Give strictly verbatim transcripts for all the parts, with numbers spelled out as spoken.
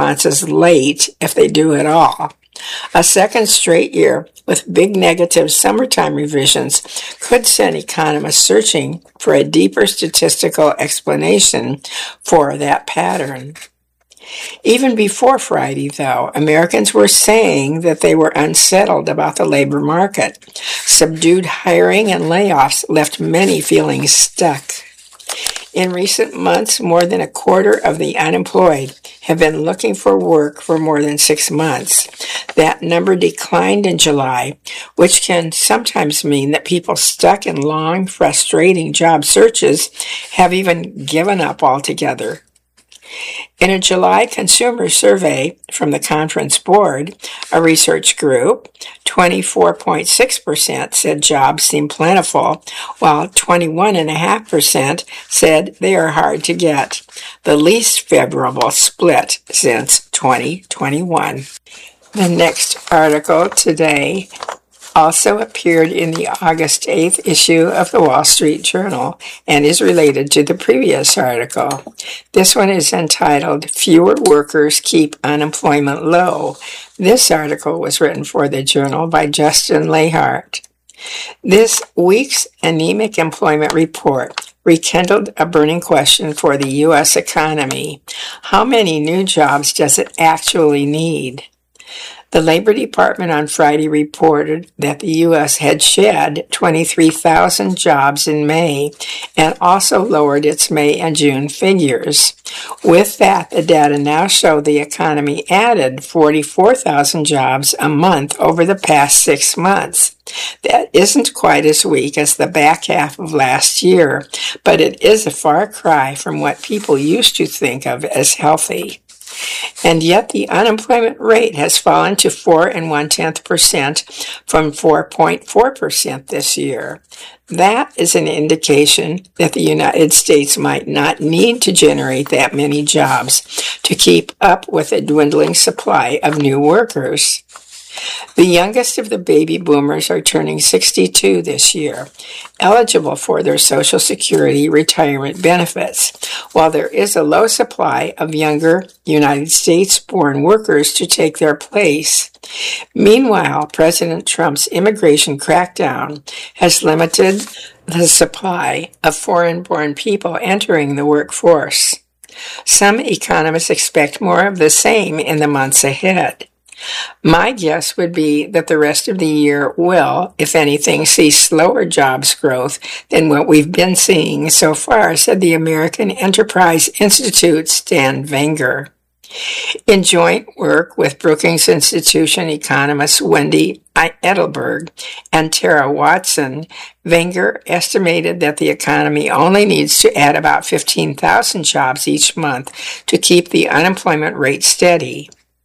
months is late if they do at all. A second straight year with big negative summertime revisions could send economists searching for a deeper statistical explanation for that pattern. Even before Friday, though, Americans were saying that they were unsettled about the labor market. Subdued hiring and layoffs left many feeling stuck. In recent months, more than a quarter of the unemployed have been looking for work for more than six months. That number declined in July, which can sometimes mean that people stuck in long, frustrating job searches have even given up altogether. In a July consumer survey from the Conference Board, a research group, twenty-four point six percent said jobs seem plentiful, while twenty-one point five percent said they are hard to get, the least favorable split since twenty twenty-one. The next article today also appeared in the August eighth issue of the Wall Street Journal and is related to the previous article. This one is entitled, Fewer Workers Keep Unemployment Low. This article was written for the Journal by Justin Lahart. This week's anemic employment report rekindled a burning question for the U S economy. How many new jobs does it actually need? The Labor Department on Friday reported that the U S had shed twenty-three thousand jobs in May and also lowered its May and June figures. With that, the data now show the economy added forty-four thousand jobs a month over the past six months. That isn't quite as weak as the back half of last year, but it is a far cry from what people used to think of as healthy. And yet the unemployment rate has fallen to four and one-tenth percent from four point four percent this year. That is an indication that the United States might not need to generate that many jobs to keep up with a dwindling supply of new workers. The youngest of the baby boomers are turning sixty-two this year, eligible for their Social Security retirement benefits, while there is a low supply of younger United States-born workers to take their place. Meanwhile, President Trump's immigration crackdown has limited the supply of foreign-born people entering the workforce. Some economists expect more of the same in the months ahead. My guess would be that the rest of the year will, if anything, see slower jobs growth than what we've been seeing so far, said the American Enterprise Institute's Stan Wenger. In joint work with Brookings Institution economists Wendy Edelberg and Tara Watson, Wenger estimated that the economy only needs to add about fifteen thousand jobs each month to keep the unemployment rate steady.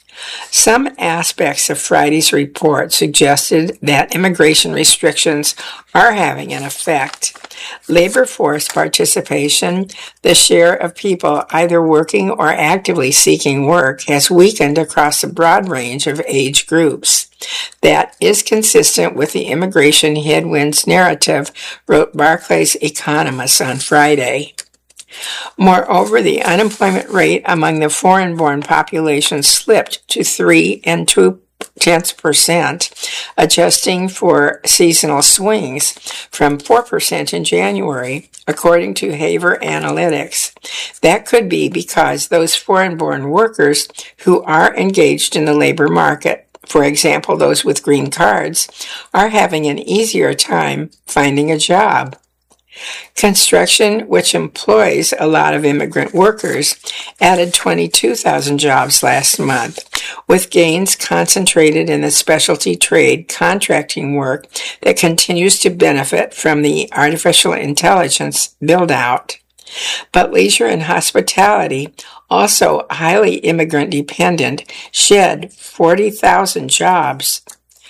Some aspects of Friday's report suggested that immigration restrictions are having an effect. Labor force participation, the share of people either working or actively seeking work, has weakened across a broad range of age groups. That is consistent with the immigration headwinds narrative, wrote Barclays economists on Friday. Moreover, the unemployment rate among the foreign-born population slipped to three and two-tenths percent, adjusting for seasonal swings from four percent in January, according to Haver Analytics. That could be because those foreign-born workers who are engaged in the labor market, for example, those with green cards, are having an easier time finding a job. Construction, which employs a lot of immigrant workers, added twenty-two thousand jobs last month, with gains concentrated in the specialty trade contracting work that continues to benefit from the artificial intelligence build-out. But leisure and hospitality, also highly immigrant dependent, shed forty thousand jobs.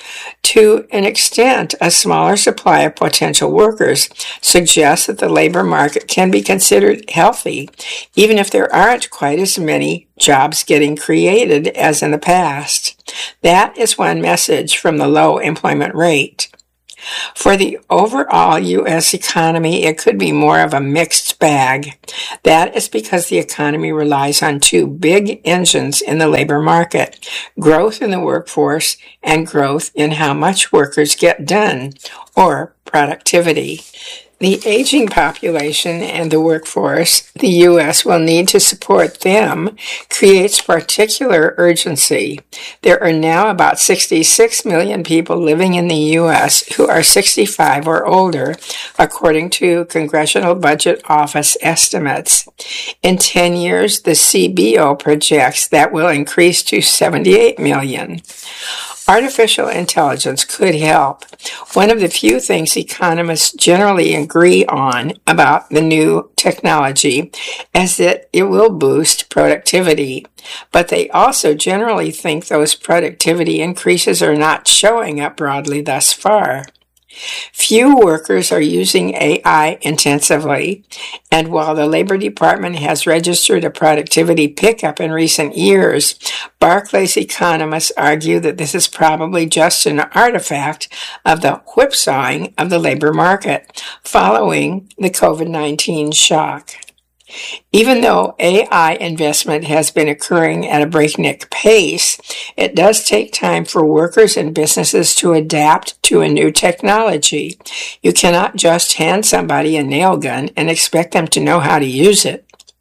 To an extent, a smaller supply of potential workers suggests that the labor market can be considered healthy, even if there aren't quite as many jobs getting created as in the past. That is one message from the low employment rate. For the overall U S economy, it could be more of a mixed bag. That is because the economy relies on two big engines in the labor market: growth in the workforce and growth in how much workers get done, or productivity. The aging population and the workforce the U S will need to support them creates particular urgency. There are now about sixty-six million people living in the U S who are sixty-five or older, according to Congressional Budget Office estimates. In ten years, the C B O projects that will increase to seventy-eight million. Artificial intelligence could help. One of the few things economists generally agree on about the new technology is that it will boost productivity. But they also generally think those productivity increases are not showing up broadly thus far. Few workers are using A I intensively, and while the Labor Department has registered a productivity pickup in recent years, Barclays economists argue that this is probably just an artifact of the whipsawing of the labor market following the COVID nineteen shock. Even though A I investment has been occurring at a breakneck pace, it does take time for workers and businesses to adapt to a new technology. You cannot just hand somebody a nail gun and expect them to know how to use it.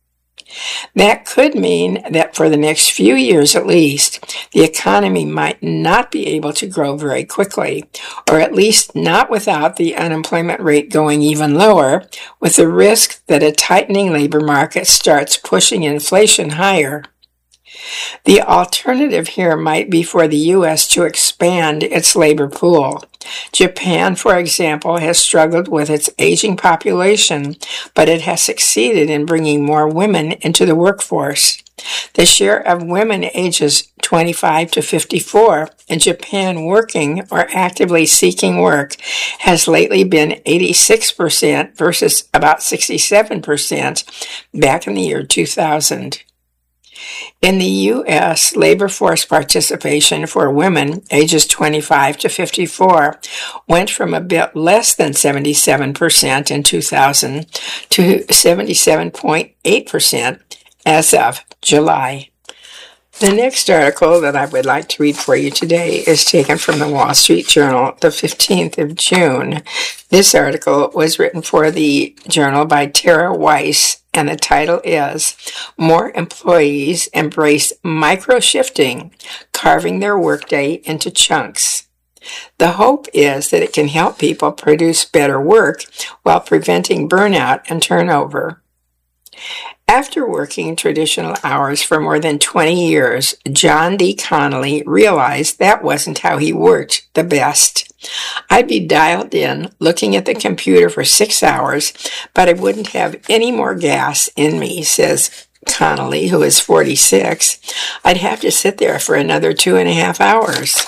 That could mean that for the next few years at least, the economy might not be able to grow very quickly, or at least not without the unemployment rate going even lower, with the risk that a tightening labor market starts pushing inflation higher. The alternative here might be for the U S to expand its labor pool. Japan, for example, has struggled with its aging population, but it has succeeded in bringing more women into the workforce. The share of women ages twenty-five to fifty-four in Japan working or actively seeking work has lately been eighty-six percent versus about sixty-seven percent back in the year two thousand. In the U S, labor force participation for women ages twenty-five to fifty-four went from a bit less than seventy-seven percent in two thousand to seventy-seven point eight percent as of July. The next article that I would like to read for you today is taken from the Wall Street Journal, the fifteenth of June. This article was written for the Journal by Tara Weiss, and the title is More Employees Embrace Micro-Shifting, Carving Their Workday into Chunks. The hope is that it can help people produce better work while preventing burnout and turnover. After working traditional hours for more than twenty years, John D. Connolly realized that wasn't how he worked the best. I'd be dialed in, looking at the computer for six hours, but I wouldn't have any more gas in me, says Connolly, who is forty-six. I'd have to sit there for another two and a half hours.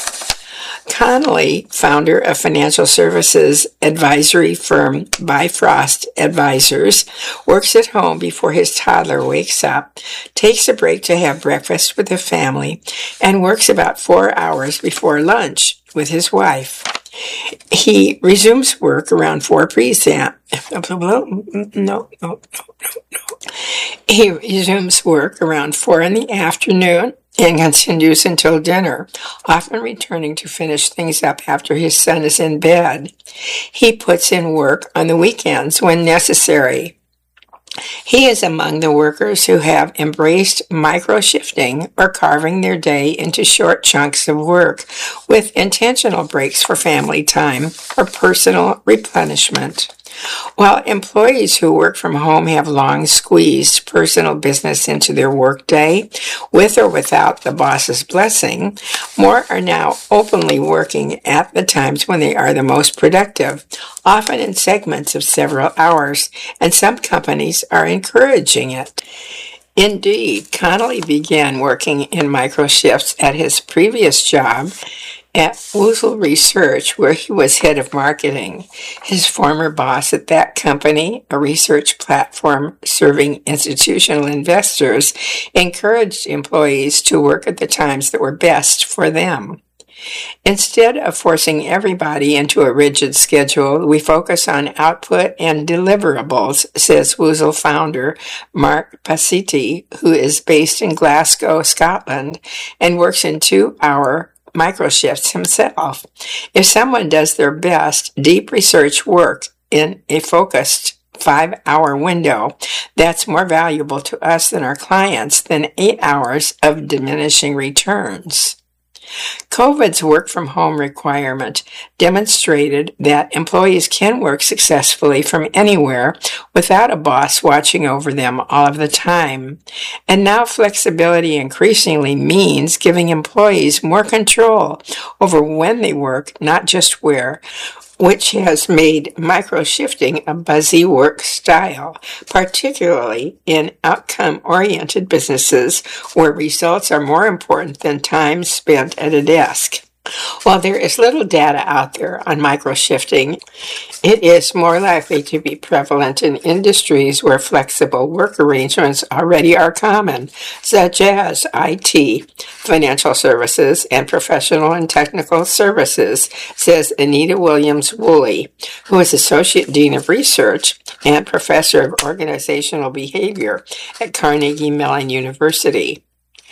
Connolly, founder of financial services advisory firm Bifrost Advisors, works at home before his toddler wakes up, takes a break to have breakfast with the family, and works about four hours before lunch with his wife. He resumes work around four p.m. No, no, no, no, no. He resumes work around four in the afternoon and continues until dinner, often returning to finish things up after his son is in bed. He puts in work on the weekends when necessary. He is among the workers who have embraced micro-shifting, or carving their day into short chunks of work with intentional breaks for family time or personal replenishment. While employees who work from home have long squeezed personal business into their workday, with or without the boss's blessing, more are now openly working at the times when they are the most productive, often in segments of several hours, and some companies are encouraging it. Indeed, Connolly began working in micro shifts at his previous job at Woozle Research, where he was head of marketing. His former boss at that company, a research platform serving institutional investors, encouraged employees to work at the times that were best for them. Instead of forcing everybody into a rigid schedule, we focus on output and deliverables, says Woozle founder Mark Pasiti, who is based in Glasgow, Scotland, and works in two-hour microshifts himself. If someone does their best deep research work in a focused five-hour window, that's more valuable to us than our clients than eight hours of diminishing returns. COVID's work-from-home requirement demonstrated that employees can work successfully from anywhere without a boss watching over them all of the time. And now flexibility increasingly means giving employees more control over when they work, not just where, which has made micro-shifting a buzzy work style, particularly in outcome-oriented businesses where results are more important than time spent at a desk. While there is little data out there on micro-shifting, it is more likely to be prevalent in industries where flexible work arrangements already are common, such as I T, financial services, and professional and technical services, says Anita Williams-Woolley, who is Associate Dean of Research and Professor of Organizational Behavior at Carnegie Mellon University.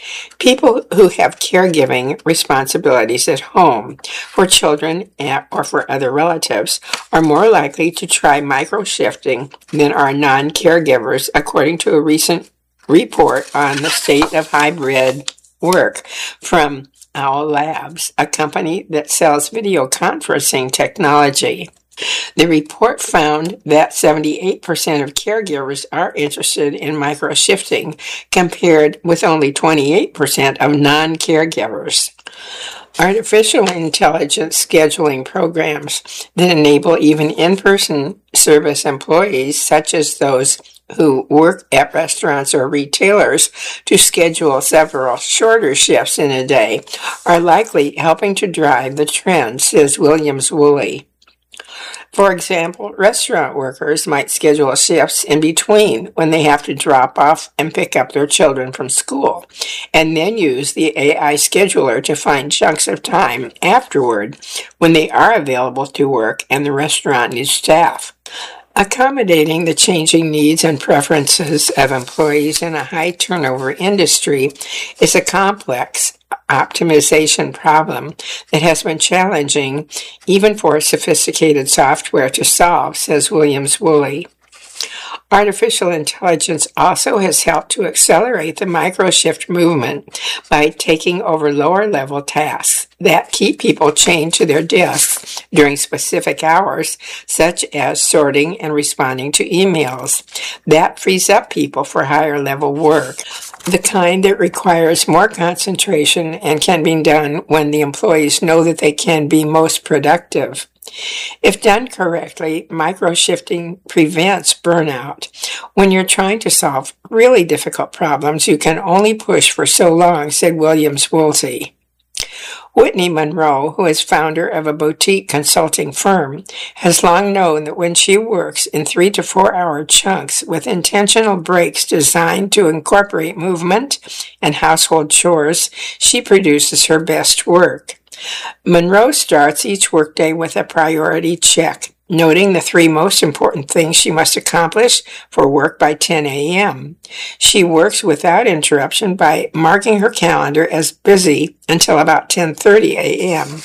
People who have caregiving responsibilities at home for children or for other relatives are more likely to try micro-shifting than are non-caregivers, according to a recent report on the state of hybrid work from Owl Labs, a company that sells video conferencing technology. The report found that seventy-eight percent of caregivers are interested in micro-shifting, compared with only twenty-eight percent of non-caregivers. Artificial intelligence scheduling programs that enable even in-person service employees, such as those who work at restaurants or retailers, to schedule several shorter shifts in a day, are likely helping to drive the trend, says Williams-Woolley. For example, restaurant workers might schedule shifts in between when they have to drop off and pick up their children from school, and then use the A I scheduler to find chunks of time afterward when they are available to work and the restaurant needs staff. Accommodating the changing needs and preferences of employees in a high-turnover industry is a complex optimization problem that has been challenging even for sophisticated software to solve, says Williams-Woolley. Artificial intelligence also has helped to accelerate the micro-shift movement by taking over lower-level tasks that keep people chained to their desks during specific hours, such as sorting and responding to emails. That frees up people for higher-level work, the kind that requires more concentration and can be done when the employees know that they can be most productive. If done correctly, micro-shifting prevents burnout. When you're trying to solve really difficult problems, you can only push for so long, said Williams-Woolley. Whitney Monroe, who is founder of a boutique consulting firm, has long known that when she works in three to four hour chunks with intentional breaks designed to incorporate movement and household chores, she produces her best work. Monroe starts each workday with a priority check, noting the three most important things she must accomplish for work by ten a.m. She works without interruption by marking her calendar as busy until about ten thirty a.m.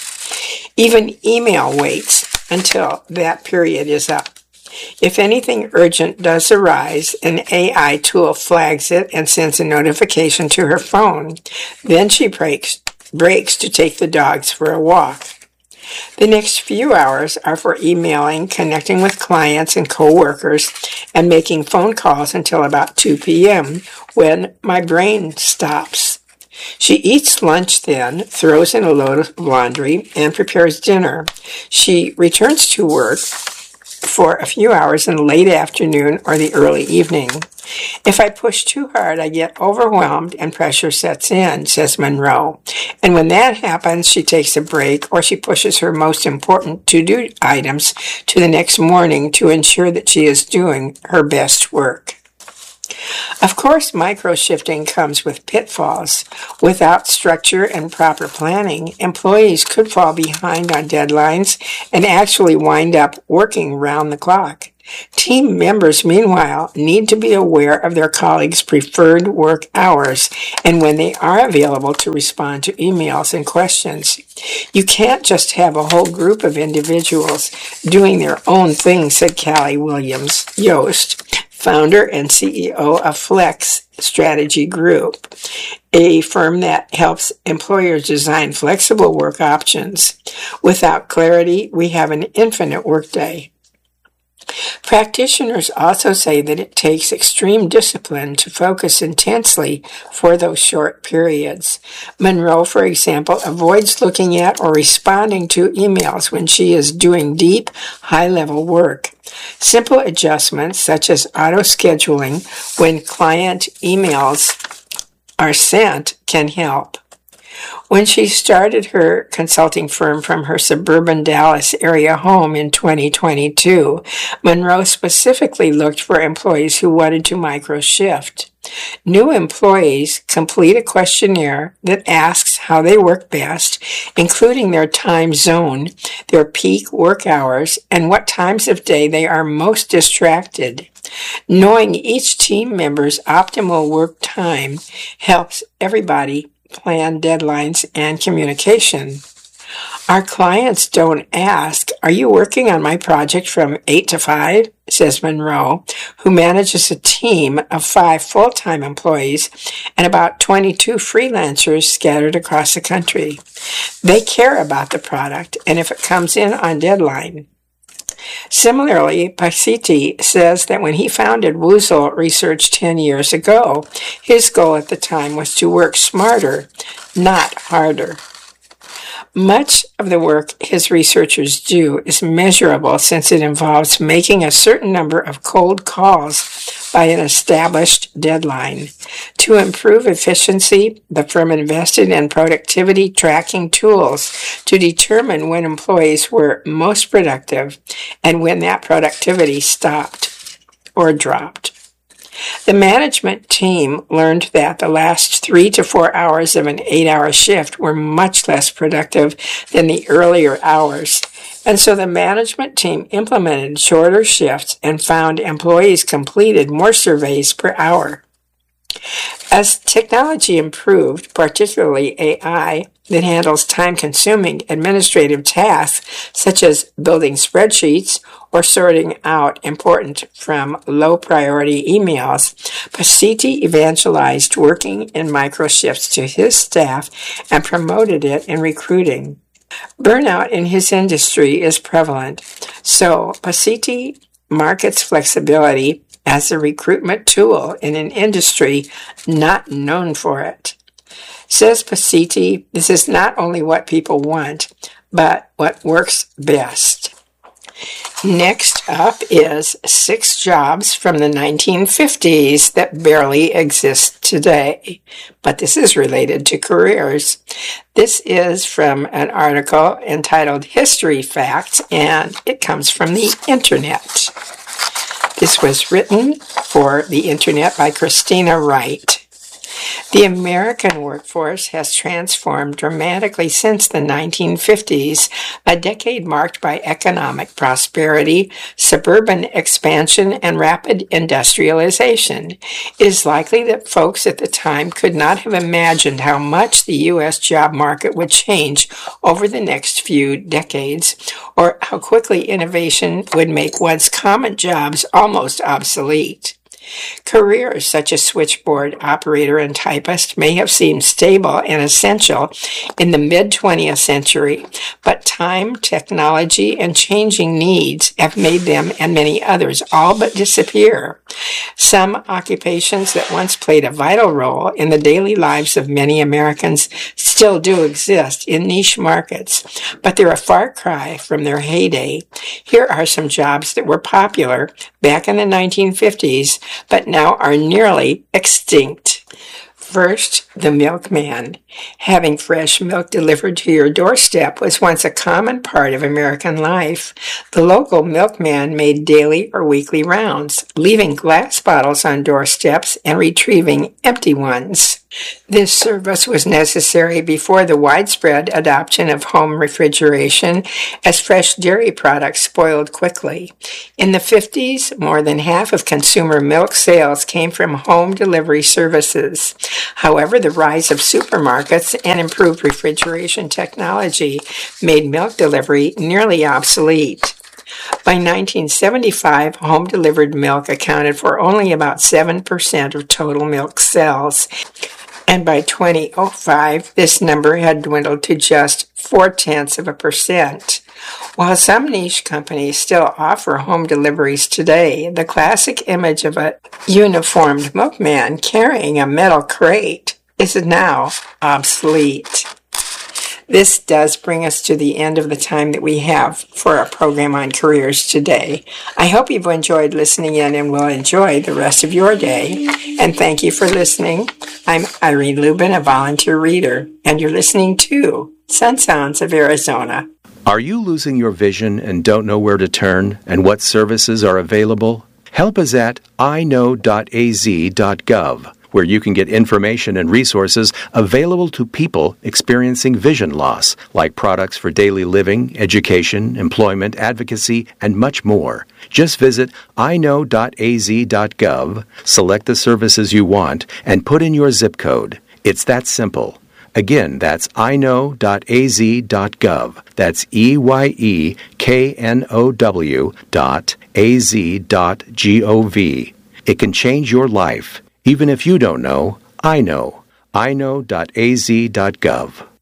Even email waits until that period is up. If anything urgent does arise, an A I tool flags it and sends a notification to her phone. Then she breaks breaks to take the dogs for a walk. The next few hours are for emailing, connecting with clients and co-workers, and making phone calls until about two p.m. when my brain stops. She eats lunch then, throws in a load of laundry, and prepares dinner. She returns to work for a few hours in the late afternoon or the early evening. If I push too hard, I get overwhelmed and pressure sets in, says Monroe. And when that happens, she takes a break or she pushes her most important to-do items to the next morning to ensure that she is doing her best work. Of course, microshifting comes with pitfalls. Without structure and proper planning, employees could fall behind on deadlines and actually wind up working round the clock. Team members, meanwhile, need to be aware of their colleagues' preferred work hours and when they are available to respond to emails and questions. You can't just have a whole group of individuals doing their own thing, said Callie Williams Yost, founder and C E O of Flex Strategy Group, a firm that helps employers design flexible work options. Without clarity, we have an infinite workday. Practitioners also say that it takes extreme discipline to focus intensely for those short periods. Monroe, for example, avoids looking at or responding to emails when she is doing deep, high-level work. Simple adjustments, such as auto-scheduling when client emails are sent, can help. When she started her consulting firm from her suburban Dallas area home in twenty twenty-two, Monroe specifically looked for employees who wanted to micro-shift. New employees complete a questionnaire that asks how they work best, including their time zone, their peak work hours, and what times of day they are most distracted. Knowing each team member's optimal work time helps everybody plan deadlines and communication. Our clients don't ask, "Are you working on my project from eight to five?" says Monroe, who manages a team of five full-time employees and about twenty-two freelancers scattered across the country. They care about the product and if it comes in on deadline. Similarly, Pasiti says that when he founded Woozle Research ten years ago, his goal at the time was to work smarter, not harder. Much of the work his researchers do is measurable since it involves making a certain number of cold calls by an established deadline. To improve efficiency, the firm invested in productivity tracking tools to determine when employees were most productive and when that productivity stopped or dropped. The management team learned that the last three to four hours of an eight-hour shift were much less productive than the earlier hours, and so the management team implemented shorter shifts and found employees completed more surveys per hour. As technology improved, particularly A I, that handles time-consuming administrative tasks such as building spreadsheets or sorting out important from low-priority emails, Pasiti evangelized working in micro-shifts to his staff and promoted it in recruiting. Burnout in his industry is prevalent, so Pasiti markets flexibility as a recruitment tool in an industry not known for it. Says Pasiti, this is not only what people want, but what works best. Next up is six jobs from the nineteen fifties that barely exist today, but this is related to careers. This is from an article entitled History Facts, and it comes from the Internet. This was written for the Internet by Christina Wright. The American workforce has transformed dramatically since the nineteen fifties, a decade marked by economic prosperity, suburban expansion, and rapid industrialization. It is likely that folks at the time could not have imagined how much the U S job market would change over the next few decades, or how quickly innovation would make once common jobs almost obsolete. Careers such as switchboard operator and typist may have seemed stable and essential in the mid-twentieth century, but time, technology, and changing needs have made them and many others all but disappear. Some occupations that once played a vital role in the daily lives of many Americans still do exist in niche markets, but they're a far cry from their heyday. Here are some jobs that were popular back in the nineteen fifties, but now are nearly extinct. First, The milkman. Having fresh milk delivered to your doorstep was once a common part of American life. The local milkman made daily or weekly rounds, leaving glass bottles on doorsteps and retrieving empty ones. This service was necessary before the widespread adoption of home refrigeration, as fresh dairy products spoiled quickly. In the fifties, more than half of consumer milk sales came from home delivery services. However, the rise of supermarkets and improved refrigeration technology made milk delivery nearly obsolete. By nineteen seventy-five, home-delivered milk accounted for only about seven percent of total milk sales, and by twenty oh five, this number had dwindled to just four-tenths of a percent. While some niche companies still offer home deliveries today, the classic image of a uniformed milkman carrying a metal crate is now obsolete. This does bring us to the end of the time that we have for our program on careers today. I hope you've enjoyed listening in and will enjoy the rest of your day. And thank you for listening. I'm Irene Lubin, a volunteer reader, and you're listening to Sun Sounds of Arizona. Are you losing your vision and don't know where to turn and what services are available? Help is at i know dot a z dot gov, where you can get information and resources available to people experiencing vision loss, like products for daily living, education, employment, advocacy, and much more. Just visit i know dot a z dot gov, select the services you want, and put in your zip code. It's that simple. Again, that's i know dot a z dot gov. That's E Y E K N O W dot A Z dot G O V. It can change your life. Even if you don't know, I know. i know dot a z dot gov.